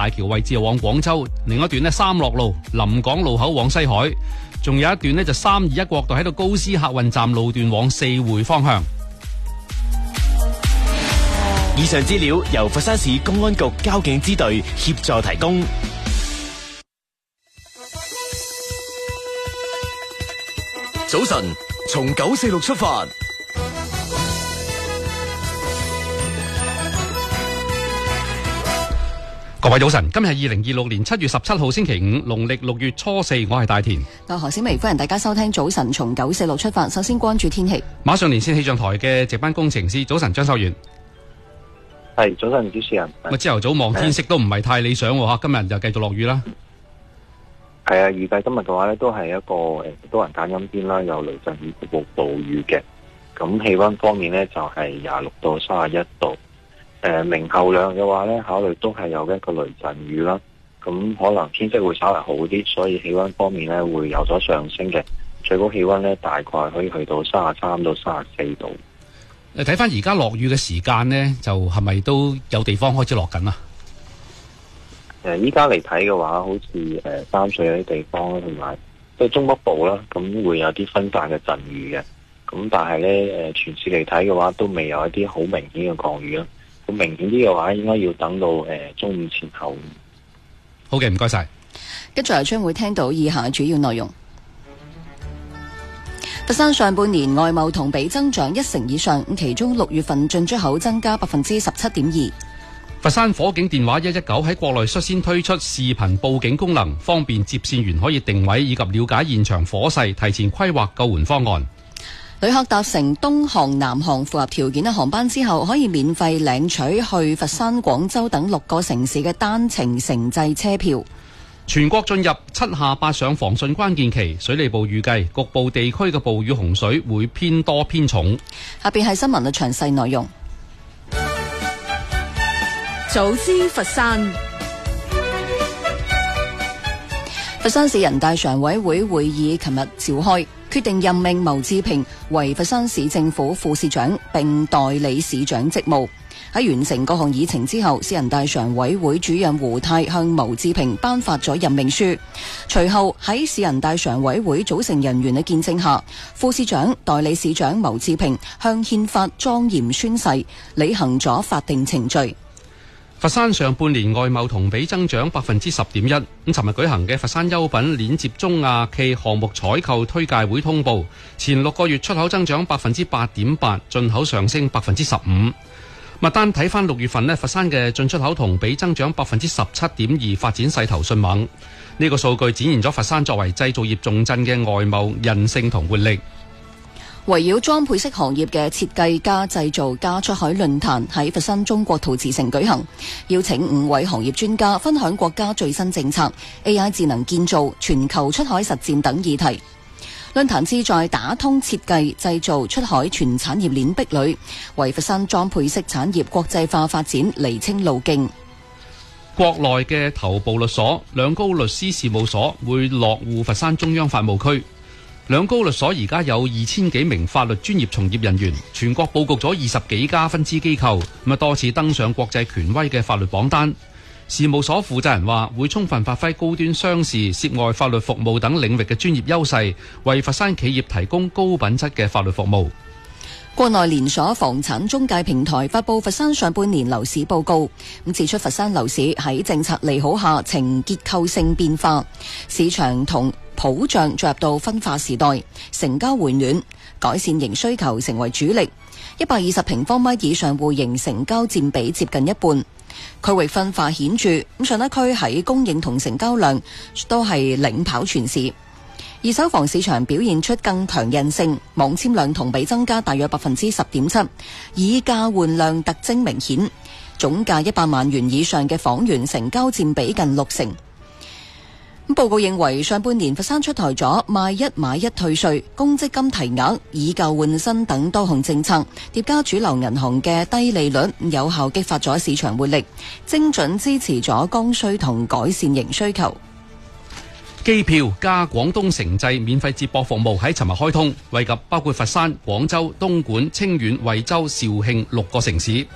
大橋位置往廣州，另一段呢三樂路臨港路口往西海，仲有一段呢就321國道喺度高斯客運站路段往四會方向。 以上資料由佛山市公安局交警支隊協助提供。 早晨，從946出發。 各位早晨，今日係2026年7月17號星期五，農曆6月初4，我係大田。 何小薇，歡迎大家收聽早晨從946出發。首先關注天氣。 馬上連線氣象台嘅值班工程師，早晨張秀元。 係早晨主持人。 咁朝頭早望天色都唔係太理想喎，今日就繼續落雨啦。 係啊，預計今日嘅話咧都係一個多雲間陰天啦，有雷陣雨局部暴雨嘅。咁氣溫方面咧就係26到31度。明後兩嘅話咧，考慮都係有一個雷陣雨啦。咁可能天色會稍為好啲，所以氣溫方面咧會有咗上升嘅。最高氣溫咧大概可以去到33到34度。 睇翻而家落雨嘅時間呢，就係咪都有地方開始落緊啊？ 依家嚟睇嘅話，好似三水嗰啲地方同埋即係中北部啦，咁會有啲分散嘅陣雨嘅。咁但係咧全市嚟睇嘅話，都未有一啲好明顯嘅降雨啦。咁明顯啲嘅話，應該要等到中午前後。 好嘅，唔該晒。 跟住將會聽到以下主要內容。佛山上半年外貿同比增長1成以上，其中6月份進出口增加17.2%。 佛山火警電話119喺國內率先推出視頻報警功能，方便接線員可以定位以及了解現場火勢，提前規劃救援方案。 旅客搭乘東航、南航符合條件嘅航班之後，可以免費領取去佛山、廣州等6個城市嘅單程城際車票。 全國進入7下8上防汛關鍵期，水利部預計局部地區嘅暴雨洪水會偏多偏重。 下邊係新聞嘅詳細內容。 早知佛山。 佛山市人大常委會會議琴日召開，決定任命牟志平為佛山市政府副市長並代理市長職務。喺完成各項議程之後，市人大常委會主任胡泰向牟志平頒發咗任命書。隨後喺市人大常委會組成人員嘅見證下，副市長、代理市長牟志平向憲法莊嚴宣誓，履行咗法定程序。 佛山上半年外貿同比增長10.1%。咁尋日舉行嘅佛山優品鏈接中亞企項目採購推介會通報，前6個月出口增長8.8%，進口上升15%。麥單睇翻6月份呢，佛山嘅進出口同比增長17.2%，發展勢頭迅猛。呢個數據展現咗佛山作為製造業重鎮嘅外貿韌性同活力。 圍繞裝配式行業嘅設計加製造加出海論壇喺佛山中國陶瓷城舉行，邀請5位行業專家分享國家最新政策、AI 智能建造、全球出海實踐等議題。論壇旨在打通設計、製造、出海全產業鏈壁壘，為佛山裝配式產業國際化發展釐清路徑。 國內嘅頭部律所兩高律師事務所會落戶佛山中央法務區。兩高律所而家有2000幾名法律專業從業人員，全國佈局咗20幾家分支機構，多次登上國際權威嘅法律榜單。事務所負責人話，會充分發揮高端商事、涉外法律服務等領域嘅專業優勢，為佛山企業提供高品質嘅法律服務。 國內連鎖房產中介平台發佈佛山上半年樓市報告，指出佛山樓市喺政策利好下呈結構性變化，市場同普漲進入到分化時代，成交回暖，改善型需求成為主力。120平方米以上戶型成交佔比接近一半，區域分化顯著。上一區喺供應同成交量都係領跑全市。二手房市場表現出更強韌性，網簽量同比增加大約10.7%，以價換量特徵明顯。總價100萬元以上嘅房源成交佔比近60%。報告認為，上半年佛山出台咗賣一買一退稅、公積金提額、以舊換新等多項政策，疊加主流銀行嘅低利率，有效激發咗市場活力，精準支持咗剛需同改善型需求。 機票加廣東城際免費接駁服務喺尋日開通，惠及包括佛山、廣州、東莞、清遠、惠州、肇慶6個城市。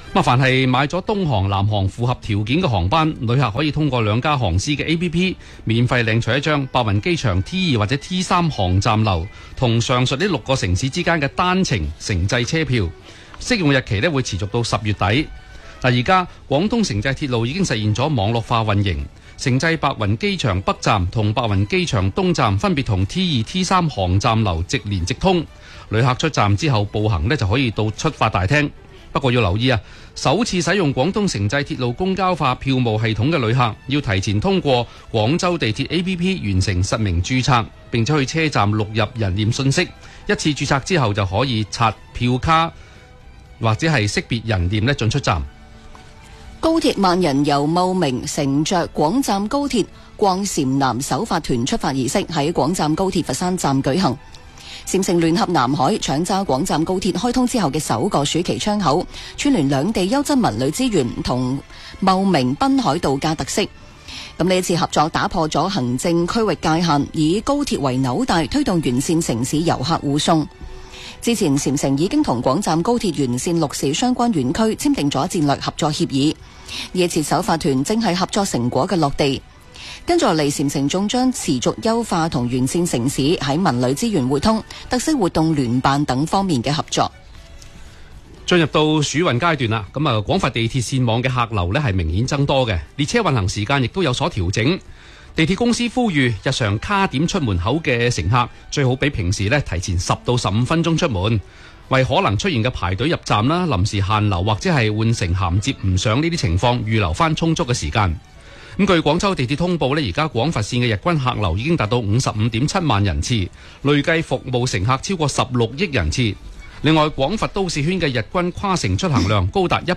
凡係買咗東航、南航符合條件嘅航班，旅客可以通過兩家航司嘅 APP 免費領取一張白雲機場 T2或者 T3 航站樓同上述呢6個城市之間嘅單程城際車票，適用日期會持續到10月底。但而家廣東城際鐵路已經實現咗網絡化運營，城際白雲機場北站同白雲機場東站分別同 T2、T3 航站樓直連直通，旅客出站之後步行就可以到出發大廳。不過要留意首次使用廣東城際鐵路公交化票務系統嘅旅客，要提前通過廣州地鐵 APP 完成實名註冊，並且去車站錄入人臉信息。一次註冊之後就可以刷票卡或者係識別人臉進出站。 高鐵萬人由茂名乘着廣湛高鐵逛禪南首發團出發儀式喺廣湛高鐵佛山站舉行。禪城聯合南海搶揸廣湛高鐵開通之後嘅首個暑期窗口，串聯兩地優質文旅資源同茂名濱海度假特色。咁呢次合作打破咗行政區域界限，以高鐵為紐帶，推動沿線城市遊客互送。之前禪城已經同廣湛高鐵沿線6市相關園區簽訂咗戰略合作協議，呢次首發團正係合作成果嘅落地。跟住落嚟，禪城仲將持續優化同沿線城市喺文旅資源互通、特色活動聯辦等方面嘅合作。 進入到暑運階段啦，廣佛地鐵線網嘅客流係明顯增多嘅，列車運行時間亦都有所調整。地鐵公司呼籲日常卡點出門口嘅乘客最好比平時提前10到15分鐘出門，為可能出現嘅排隊入站啦、臨時限流或者係換乘銜接唔上呢啲情況，預留翻充足嘅時間。咁據廣州地鐵通報而家廣佛線嘅日均客流已經達到55.7萬人次，累計服務乘客超過16億人次。另外，廣佛都市圈嘅日均跨城出行量高達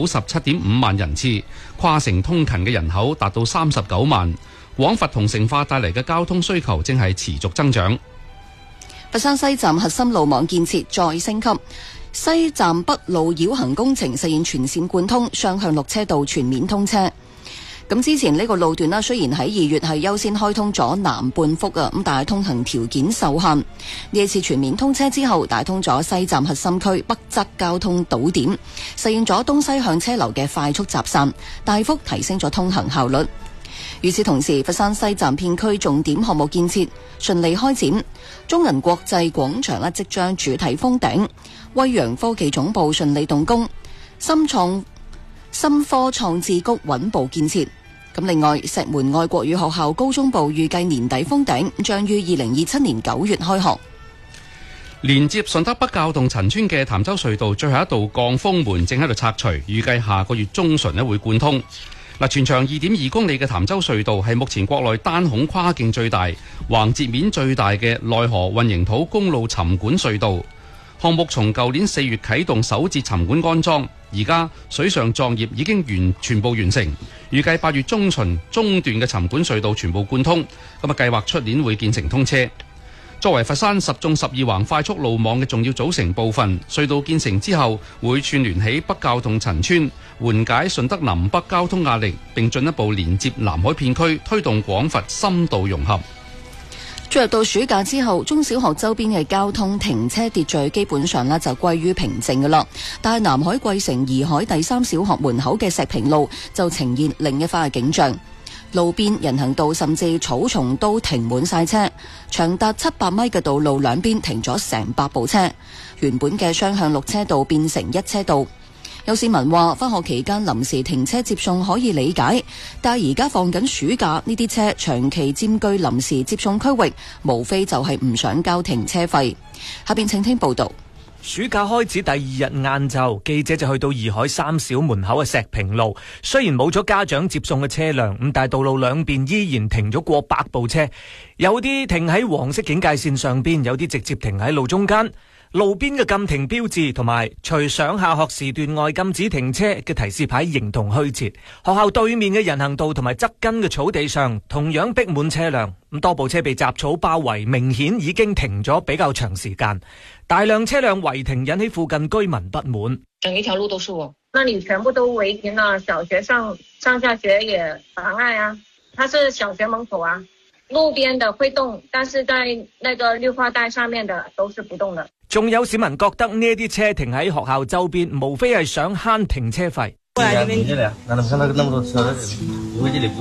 197.5萬人次，跨城通勤嘅人口達到39萬。廣佛同城化帶嚟嘅交通需求正係持續增長。 佛山西站核心路網建設再升級，西站北路繞行工程實現全線貫通，雙向6車道全面通車。咁之前呢個路段雖然喺2月係優先開通咗南半幅但係通行條件受限。呢一次全面通車之後，打通咗西站核心區北側交通堵點，實現咗東西向車流嘅快速集散，大幅提升咗通行效率。與此同時，佛山西站片區重點項目建設順利開展，中銀國際廣場即將主體封頂，威揚科技總部順利動工，深科創智谷穩步建設。咁另外，石門愛國語學校高中部預計年底封頂，將於2027年9月開學。 連接順德北滘同陳村嘅潭州隧道最後一道降風門正喺度拆除，預計下個月中旬會貫通。全長2.2公里嘅潭州隧道係目前國內單孔跨徑最大、橫截面最大嘅內河混凝土公路沉管隧道。項目從舊年4月啟動首節沉管安裝，而家水上作業已經全部完成，預計8月中旬中段嘅沉管隧道全部貫通，計劃出年會建成通車。作為佛山10縱12橫快速路網嘅重要組成部分，隧道建成之後會串聯起北滘同陳村，緩解順德南北交通壓力，並進一步連接南海片區，推動廣佛深度融合。 進入到暑假之後，中小學周邊嘅交通停車秩序基本上就歸於平靜噶啦。但係南海桂城怡海第3小學門口嘅石屏路就呈現另一番嘅景象，路邊人行道甚至草叢都停滿晒車，長達700米嘅道路兩邊停咗成百部車，原本嘅雙向6車道變成1車道。有市民話返學期間臨時停車接送可以理解，但係而家放緊暑假，呢啲車長期佔據臨時接送區域，無非就係唔想交停車費。下邊請聽報道。 暑假開始第2日晏晝，記者就去到怡海3小門口嘅石屏路，雖然冇咗家長接送嘅車輛，咁但係道路兩邊依然停咗過百部車，有啲停喺黃色警戒線上邊，有啲直接停喺路中間。路邊嘅禁停標誌同埋除上下學時段外禁止停車嘅提示牌形同虛設。學校對面嘅人行道同埋側根嘅草地上同樣逼滿車輛，咁多部車被雜草包圍，明顯已經停咗比較長時間。大量車輛違停引起附近居民不滿。 整一條路都是我，那裡全部都違停了，小學上下學也妨礙啊。它是小學門口啊，路邊的會動，但是在那個綠化帶上面的都是不動的。 仲有市民覺得呢啲車停喺學校周邊，無非係想慳停車費。